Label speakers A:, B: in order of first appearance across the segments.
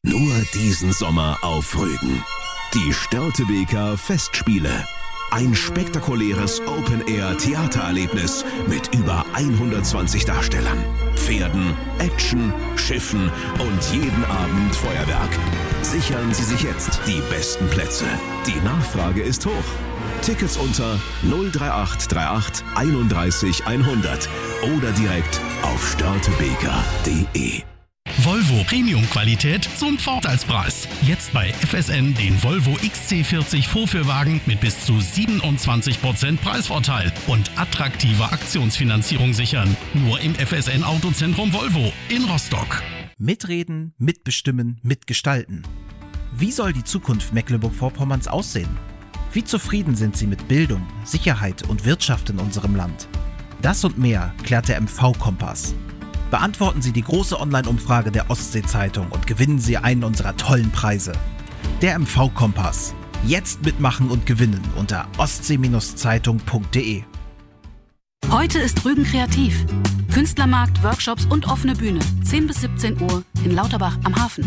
A: Nur diesen Sommer auf Rügen. Die Störtebeker Festspiele. Ein spektakuläres Open-Air-Theatererlebnis mit über 120 Darstellern, Pferden, Action, Schiffen und jeden Abend Feuerwerk. Sichern Sie sich jetzt die besten Plätze. Die Nachfrage ist hoch. Tickets unter 03838 31 100 oder direkt auf störtebeker.de.
B: Volvo Premium-Qualität zum Vorteilspreis. Jetzt bei FSN den Volvo XC40 Vorführwagen mit bis zu 27% Preisvorteil und attraktiver Aktionsfinanzierung sichern. Nur im FSN Autozentrum Volvo in Rostock.
C: Mitreden, mitbestimmen, mitgestalten. Wie soll die Zukunft Mecklenburg-Vorpommerns aussehen? Wie zufrieden sind Sie mit Bildung, Sicherheit und Wirtschaft in unserem Land? Das und mehr klärt der MV-Kompass. Beantworten Sie die große Online-Umfrage der Ostsee-Zeitung und gewinnen Sie einen unserer tollen Preise. Der MV-Kompass. Jetzt mitmachen und gewinnen unter ostsee-zeitung.de.
D: Heute ist Rügen kreativ. Künstlermarkt, Workshops und offene Bühne. 10 bis 17 Uhr in Lauterbach am Hafen.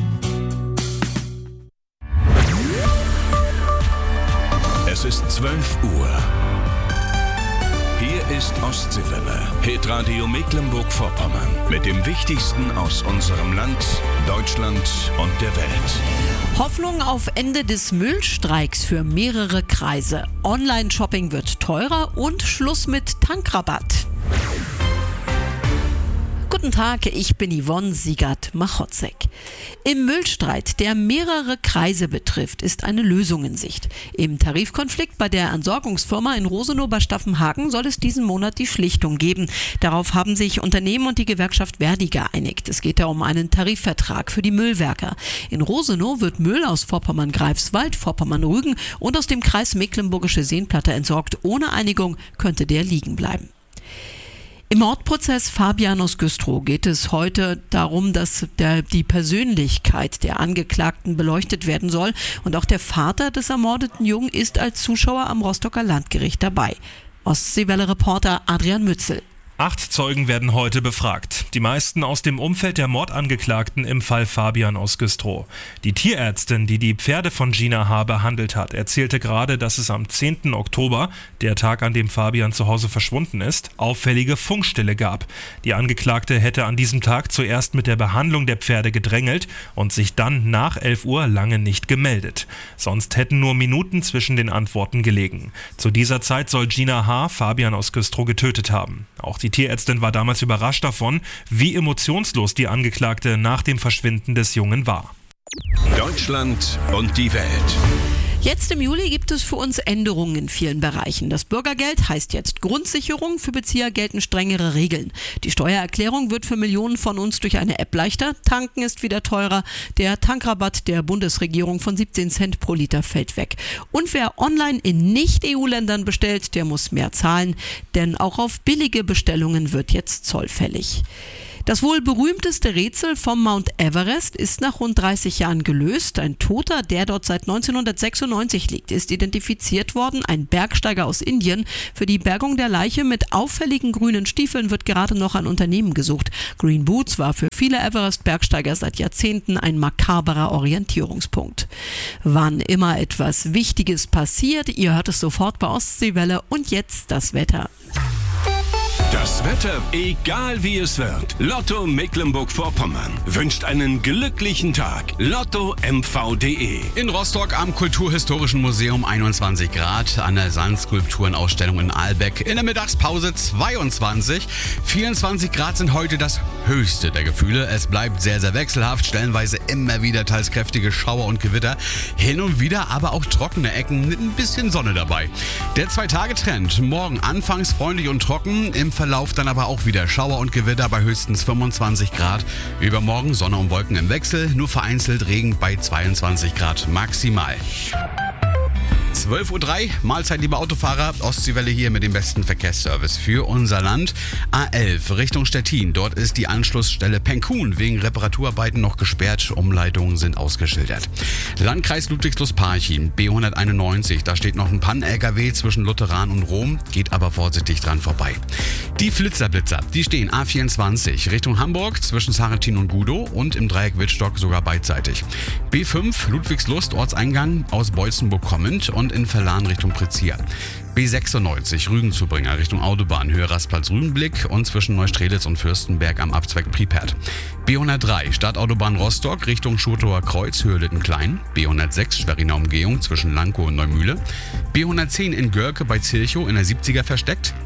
A: Es ist 12 Uhr. Hier ist Ostseewelle, Hitradio Mecklenburg-Vorpommern. Mit dem Wichtigsten aus unserem Land, Deutschland und der Welt.
E: Hoffnung auf Ende des Müllstreiks für mehrere Kreise. Online-Shopping wird teurer und Schluss mit Tankrabatt. Guten Tag, ich bin Yvonne Siegert-Machotzek. Im Müllstreit, der mehrere Kreise betrifft, ist eine Lösung in Sicht. Im Tarifkonflikt bei der Entsorgungsfirma in Rosenow bei Staffenhagen soll es diesen Monat die Schlichtung geben. Darauf haben sich Unternehmen und die Gewerkschaft Verdi geeinigt. Es geht da um einen Tarifvertrag für die Müllwerker. In Rosenow wird Müll aus Vorpommern-Greifswald, Vorpommern-Rügen und aus dem Kreis Mecklenburgische Seenplatte entsorgt. Ohne Einigung könnte der liegen bleiben. Im Mordprozess Fabian aus Güstrow geht es heute darum, dass die Persönlichkeit der Angeklagten beleuchtet werden soll. Und auch der Vater des ermordeten Jungen ist als Zuschauer am Rostocker Landgericht dabei. Ostseewelle-Reporter Adrian Mützel.
F: 8 Zeugen werden heute befragt. Die meisten aus dem Umfeld der Mordangeklagten im Fall Fabian aus Güstrow. Die Tierärztin, die die Pferde von Gina H. behandelt hat, erzählte gerade, dass es am 10. Oktober, der Tag, an dem Fabian zu Hause verschwunden ist, auffällige Funkstille gab. Die Angeklagte hätte an diesem Tag zuerst mit der Behandlung der Pferde gedrängelt und sich dann nach 11 Uhr lange nicht gemeldet. Sonst hätten nur Minuten zwischen den Antworten gelegen. Zu dieser Zeit soll Gina H. Fabian aus Güstrow getötet haben. Auch die Tierärztin war damals überrascht davon, wie emotionslos die Angeklagte nach dem Verschwinden des Jungen war.
A: Deutschland und die Welt.
E: Jetzt im Juli gibt es für uns Änderungen in vielen Bereichen. Das Bürgergeld heißt jetzt Grundsicherung, für Bezieher gelten strengere Regeln. Die Steuererklärung wird für Millionen von uns durch eine App leichter. Tanken ist wieder teurer. Der Tankrabatt der Bundesregierung von 17 Cent pro Liter fällt weg. Und wer online in Nicht-EU-Ländern bestellt, der muss mehr zahlen. Denn auch auf billige Bestellungen wird jetzt Zoll fällig. Das wohl berühmteste Rätsel vom Mount Everest ist nach rund 30 Jahren gelöst. Ein Toter, der dort seit 1996 liegt, ist identifiziert worden. Ein Bergsteiger aus Indien. Für die Bergung der Leiche mit auffälligen grünen Stiefeln wird gerade noch ein Unternehmen gesucht. Green Boots war für viele Everest-Bergsteiger seit Jahrzehnten ein makaberer Orientierungspunkt. Wann immer etwas Wichtiges passiert, ihr hört es sofort bei Ostseewelle. Und jetzt das Wetter.
A: Das Wetter, egal wie es wird. Lotto Mecklenburg-Vorpommern wünscht einen glücklichen Tag. LottoMV.de.
G: In Rostock am Kulturhistorischen Museum 21 Grad, an der Sandskulpturenausstellung in Ahlbeck. In der Mittagspause 22. 24 Grad sind heute das höchste der Gefühle. Es bleibt sehr, sehr wechselhaft, stellenweise immer wieder teils kräftige Schauer und Gewitter. Hin und wieder aber auch trockene Ecken mit ein bisschen Sonne dabei. Der 2-Tage-Trend. Morgen anfangs freundlich und trocken, im Verlauf dann aber auch wieder Schauer und Gewitter bei höchstens 25 Grad. Übermorgen Sonne und Wolken im Wechsel, nur vereinzelt Regen bei 22 Grad maximal. 12:03 Uhr, Mahlzeit, liebe Autofahrer. Ostseewelle hier mit dem besten Verkehrsservice für unser Land. A11 Richtung Stettin. Dort ist die Anschlussstelle Penkun wegen Reparaturarbeiten noch gesperrt. Umleitungen sind ausgeschildert. Landkreis Ludwigslust-Parchim, B191. Da steht noch ein Pannen-LKW zwischen Lutheran und Rom. Geht aber vorsichtig dran vorbei. Die Flitzer, die stehen A24 Richtung Hamburg zwischen Sarretin und Gudow und im Dreieck Wittstock sogar beidseitig. B5 Ludwigslust, Ortseingang aus Beutzenburg kommend und in Verlan Richtung Prezier. B96 Rügenzubringer Richtung Autobahn, Höhe Rastplatz Rügenblick und zwischen Neustrelitz und Fürstenberg am Abzweig Pripert. B103 Stadtautobahn Rostock Richtung Schurtower Kreuz, Höhe Littenklein. B106 Schweriner Umgehung zwischen Lankow und Neumühle. B110 in Görke bei Zilchow in der 70er versteckt.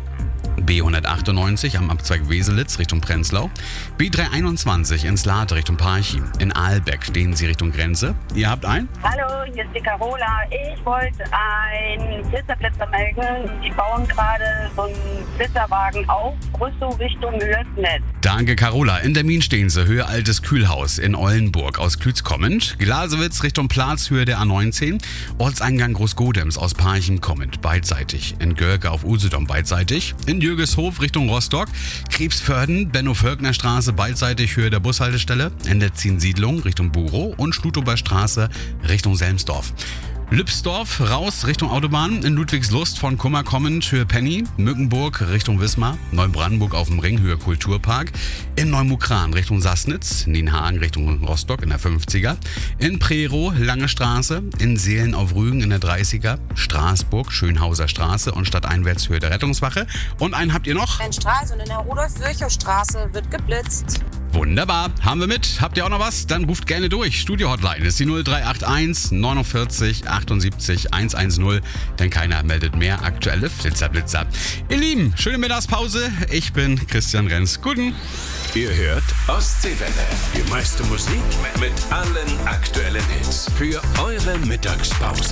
G: B198 am Abzweig Weselitz Richtung Prenzlau. B321 ins Lade Richtung Parchim. In Aalbeck stehen Sie Richtung Grenze. Ihr habt ein?
H: Hallo, hier ist die Carola. Ich wollte einen Blitzerblitzer melden. Die bauen gerade so einen Blitzerwagen auf, Brüssow Richtung Lößnitz.
G: Danke, Carola. In Termin stehen Sie. Höhe Altes Kühlhaus in Ollenburg aus Klütz kommend. Glasewitz Richtung Platz, Höhe der A19. Ortseingang Großgodems aus Parchim kommend, beidseitig. In Görke auf Usedom beidseitig. In Jürgeshof Richtung Rostock. Krebsförden, Benno-Völkner Straße beidseitig, Höhe der Bushaltestelle. In der Ziensiedlung Richtung Burow und Schlutober Straße Richtung Selmsdorf. Lübsdorf raus Richtung Autobahn, in Ludwigslust von Kummer kommend, Höhe Penny, Mückenburg Richtung Wismar, Neubrandenburg auf dem Ring, Höhe Kulturpark, in Neumukran Richtung Sassnitz, Nienhagen Richtung Rostock in der 50er, in Prerow Lange Straße, in Seelen auf Rügen in der 30er, Straßburg Schönhauser Straße und stadteinwärts Höhe der Rettungswache. Und einen habt ihr noch?
I: In Stralsund in der Rudolf-Virchow-Straße wird geblitzt.
G: Wunderbar, haben wir mit. Habt ihr auch noch was? Dann ruft gerne durch. Studio-Hotline ist die 0381 49 78 110, denn keiner meldet mehr aktuelle Flitzer. Ihr Lieben, schöne Mittagspause. Ich bin Christian Renz. Guten.
A: Ihr hört Ostseewelle. Die meiste Musik mit allen aktuellen Hits für eure Mittagspause.